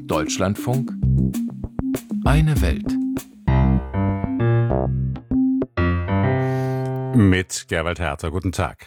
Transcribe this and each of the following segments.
Deutschlandfunk. Eine Welt. Mit Gerwald Herter. Guten Tag.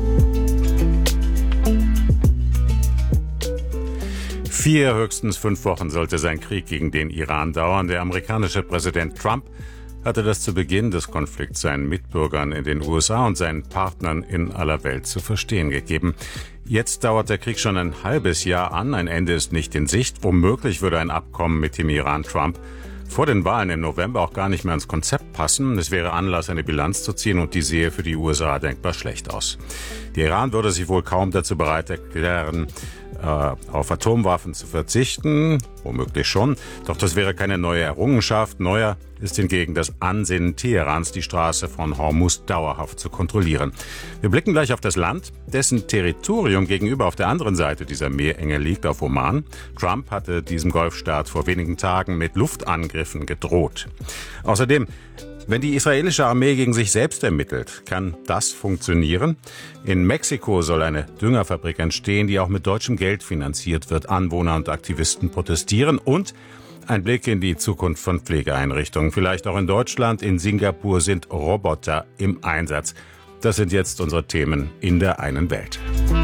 4, höchstens 5 Wochen sollte sein Krieg gegen den Iran dauern. Der amerikanische Präsident Trump hatte das zu Beginn des Konflikts seinen Mitbürgern in den USA und seinen Partnern in aller Welt zu verstehen gegeben. Jetzt dauert der Krieg schon ein halbes Jahr an. Ein Ende ist nicht in Sicht. Womöglich würde ein Abkommen mit dem Iran Trump vor den Wahlen im November auch gar nicht mehr ins Konzept passen. Es wäre Anlass, eine Bilanz zu ziehen, und die sehe für die USA denkbar schlecht aus. Der Iran würde sich wohl kaum dazu bereit erklären, auf Atomwaffen zu verzichten, womöglich schon. Doch das wäre keine neue Errungenschaft. Neuer ist hingegen das Ansinnen Teherans, die Straße von Hormuz dauerhaft zu kontrollieren. Wir blicken gleich auf das Land, dessen Territorium gegenüber auf der anderen Seite dieser Meerenge liegt, auf Oman. Trump hatte diesem Golfstaat vor wenigen Tagen mit Luftangriffen gedroht. Außerdem, wenn die israelische Armee gegen sich selbst ermittelt, kann das funktionieren? In Mexiko soll eine Düngerfabrik entstehen, die auch mit deutschem Geld finanziert wird. Anwohner und Aktivisten protestieren. Und ein Blick in die Zukunft von Pflegeeinrichtungen. Vielleicht auch in Deutschland. In Singapur sind Roboter im Einsatz. Das sind jetzt unsere Themen in der einen Welt.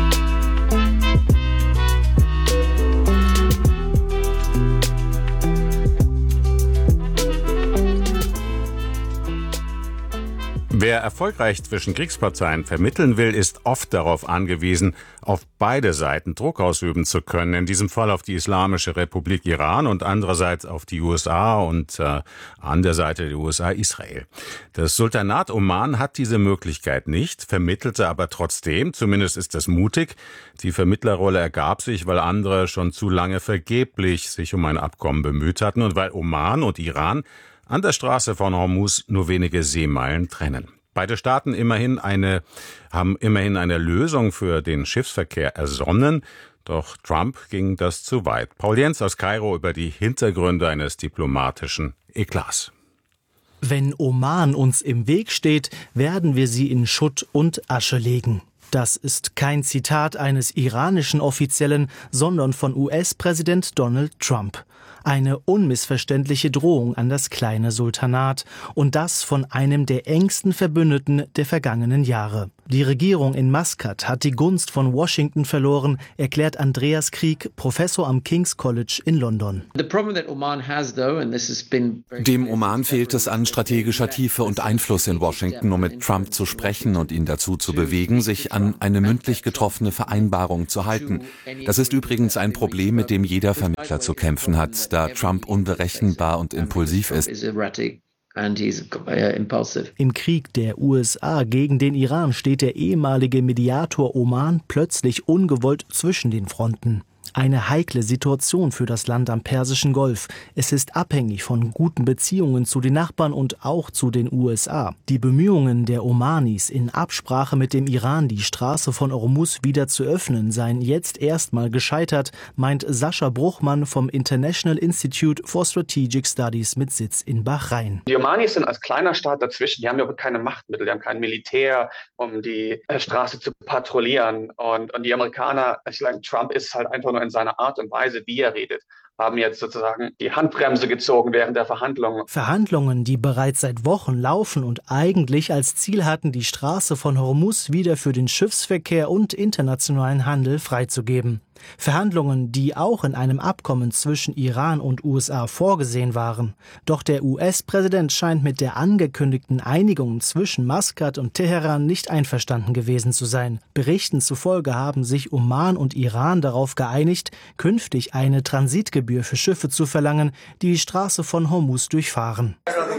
Wer erfolgreich zwischen Kriegsparteien vermitteln will, ist oft darauf angewiesen, auf beide Seiten Druck ausüben zu können. In diesem Fall auf die Islamische Republik Iran und andererseits auf die USA und an der Seite der USA Israel. Das Sultanat Oman hat diese Möglichkeit nicht, vermittelte aber trotzdem, zumindest ist das mutig. Die Vermittlerrolle ergab sich, weil andere schon zu lange vergeblich sich um ein Abkommen bemüht hatten und weil Oman und Iran an der Straße von Hormuz nur wenige Seemeilen trennen. Beide Staaten haben immerhin eine Lösung für den Schiffsverkehr ersonnen, doch Trump ging das zu weit. Paul Jens aus Kairo über die Hintergründe eines diplomatischen Eklats. Wenn Oman uns im Weg steht, werden wir sie in Schutt und Asche legen. Das ist kein Zitat eines iranischen Offiziellen, sondern von US-Präsident Donald Trump. Eine unmissverständliche Drohung an das kleine Sultanat, und das von einem der engsten Verbündeten der vergangenen Jahre. Die Regierung in Maskat hat die Gunst von Washington verloren, erklärt Andreas Krieg, Professor am King's College in London. Dem Oman fehlt es an strategischer Tiefe und Einfluss in Washington, um mit Trump zu sprechen und ihn dazu zu bewegen, sich an eine mündlich getroffene Vereinbarung zu halten. Das ist übrigens ein Problem, mit dem jeder Vermittler zu kämpfen hat, da Trump unberechenbar und impulsiv ist. Im Krieg der USA gegen den Iran steht der ehemalige Mediator Oman plötzlich ungewollt zwischen den Fronten. Eine heikle Situation für das Land am Persischen Golf. Es ist abhängig von guten Beziehungen zu den Nachbarn und auch zu den USA. Die Bemühungen der Omanis, in Absprache mit dem Iran die Straße von Hormuz wieder zu öffnen, seien jetzt erstmal gescheitert, meint Sascha Bruchmann vom International Institute for Strategic Studies mit Sitz in Bahrain. Die Omanis sind als kleiner Staat dazwischen. Die haben ja keine Machtmittel, die haben kein Militär, um die Straße zu patrouillieren. Und die Amerikaner, Trump ist halt einfach nur in seiner Art und Weise, wie er redet, haben jetzt sozusagen die Handbremse gezogen während der Verhandlungen. Verhandlungen, die bereits seit Wochen laufen und eigentlich als Ziel hatten, die Straße von Hormuz wieder für den Schiffsverkehr und internationalen Handel freizugeben. Verhandlungen, die auch in einem Abkommen zwischen Iran und USA vorgesehen waren. Doch der US-Präsident scheint mit der angekündigten Einigung zwischen Maskat und Teheran nicht einverstanden gewesen zu sein. Berichten zufolge haben sich Oman und Iran darauf geeinigt, künftig eine Transitgebühr für Schiffe zu verlangen, die die Straße von Hormuz durchfahren.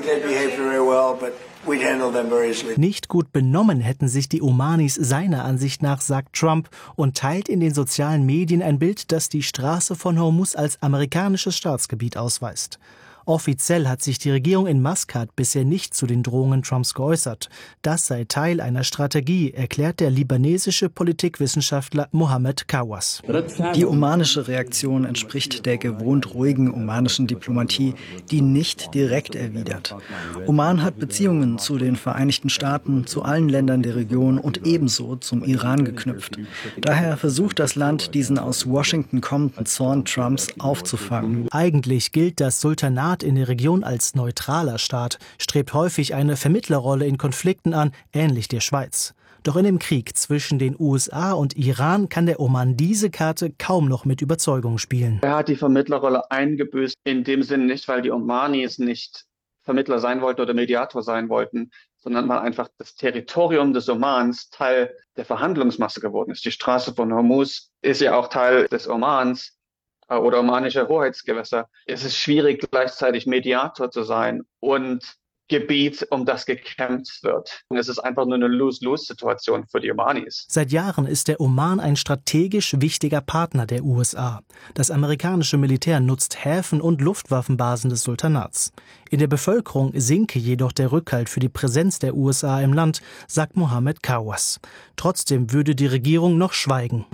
Nicht gut benommen hätten sich die Omanis seiner Ansicht nach, sagt Trump, und teilt in den sozialen Medien ein Bild, das die Straße von Hormuz als amerikanisches Staatsgebiet ausweist. Offiziell hat sich die Regierung in Maskat bisher nicht zu den Drohungen Trumps geäußert. Das sei Teil einer Strategie, erklärt der libanesische Politikwissenschaftler Mohammed Kawas. Die omanische Reaktion entspricht der gewohnt ruhigen omanischen Diplomatie, die nicht direkt erwidert. Oman hat Beziehungen zu den Vereinigten Staaten, zu allen Ländern der Region und ebenso zum Iran geknüpft. Daher versucht das Land, diesen aus Washington kommenden Zorn Trumps aufzufangen. Eigentlich gilt das Sultanat in der Region als neutraler Staat, strebt häufig eine Vermittlerrolle in Konflikten an, ähnlich der Schweiz. Doch in dem Krieg zwischen den USA und Iran kann der Oman diese Karte kaum noch mit Überzeugung spielen. Er hat die Vermittlerrolle eingebüßt, in dem Sinn nicht, weil die Omanis nicht Vermittler sein wollten oder Mediator sein wollten, sondern weil einfach das Territorium des Omans Teil der Verhandlungsmasse geworden ist. Die Straße von Hormuz ist ja auch Teil des Omans oder omanischer Hoheitsgewässer. Es ist schwierig, gleichzeitig Mediator zu sein und Gebiet, um das gekämpft wird. Und es ist einfach nur eine Lose-Lose-Situation für die Omanis. Seit Jahren ist der Oman ein strategisch wichtiger Partner der USA. Das amerikanische Militär nutzt Häfen und Luftwaffenbasen des Sultanats. In der Bevölkerung sinke jedoch der Rückhalt für die Präsenz der USA im Land, sagt Mohammed Kawas. Trotzdem würde die Regierung noch schweigen.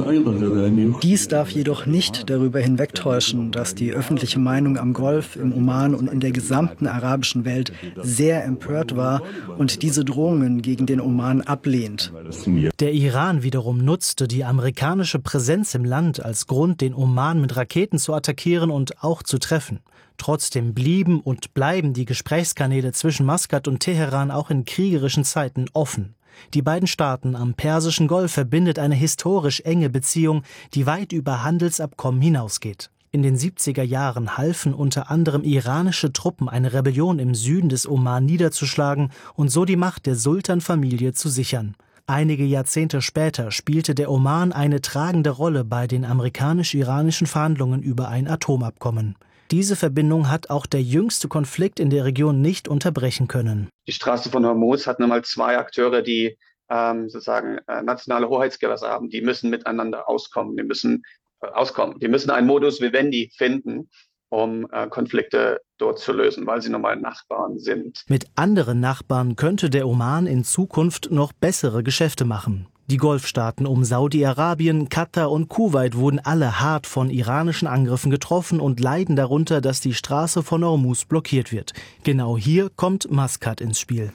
Dies darf jedoch nicht darüber hinwegtäuschen, dass die öffentliche Meinung am Golf, im Oman und in der gesamten arabischen Welt sehr empört war und diese Drohungen gegen den Oman ablehnt. Der Iran wiederum nutzte die amerikanische Präsenz im Land als Grund, den Oman mit Raketen zu attackieren und auch zu treffen. Trotzdem blieben und bleiben die Gesprächskanäle zwischen Maskat und Teheran auch in kriegerischen Zeiten offen. Die beiden Staaten am Persischen Golf verbindet eine historisch enge Beziehung, die weit über Handelsabkommen hinausgeht. In den 70er Jahren halfen unter anderem iranische Truppen, eine Rebellion im Süden des Oman niederzuschlagen und so die Macht der Sultanfamilie zu sichern. Einige Jahrzehnte später spielte der Oman eine tragende Rolle bei den amerikanisch-iranischen Verhandlungen über ein Atomabkommen. Diese Verbindung hat auch der jüngste Konflikt in der Region nicht unterbrechen können. Die Straße von Hormuz hat nochmal zwei Akteure, die nationale Hoheitsgewässer haben. Die müssen miteinander auskommen. Die müssen einen Modus vivendi finden, um Konflikte dort zu lösen, weil sie normal Nachbarn sind. Mit anderen Nachbarn könnte der Oman in Zukunft noch bessere Geschäfte machen. Die Golfstaaten um Saudi-Arabien, Katar und Kuwait wurden alle hart von iranischen Angriffen getroffen und leiden darunter, dass die Straße von Hormuz blockiert wird. Genau hier kommt Maskat ins Spiel.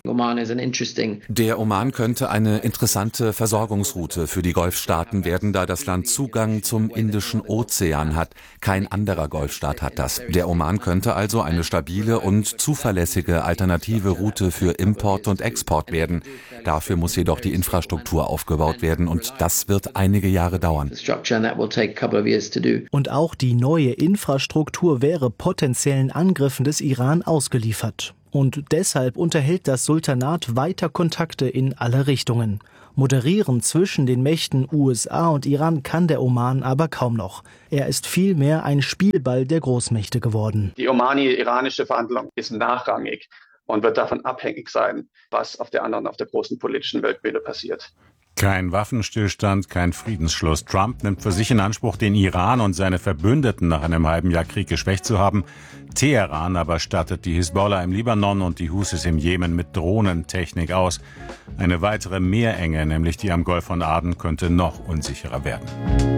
Der Oman könnte eine interessante Versorgungsroute für die Golfstaaten werden, da das Land Zugang zum Indischen Ozean hat. Kein anderer Golfstaat hat das. Der Oman könnte also eine stabile und zuverlässige alternative Route für Import und Export werden. Dafür muss jedoch die Infrastruktur aufgebaut werden und das wird einige Jahre dauern. Und auch die neue Infrastruktur wäre potenziellen Angriffen des Iran ausgeliefert. Und deshalb unterhält das Sultanat weiter Kontakte in alle Richtungen. Moderieren zwischen den Mächten USA und Iran kann der Oman aber kaum noch. Er ist vielmehr ein Spielball der Großmächte geworden. Die omani-iranische Verhandlung ist nachrangig und wird davon abhängig sein, was auf der großen politischen Weltbühne passiert. Kein Waffenstillstand, kein Friedensschluss. Trump nimmt für sich in Anspruch, den Iran und seine Verbündeten nach einem halben Jahr Krieg geschwächt zu haben. Teheran aber stattet die Hisbollah im Libanon und die Husis im Jemen mit Drohnentechnik aus. Eine weitere Meerenge, nämlich die am Golf von Aden, könnte noch unsicherer werden.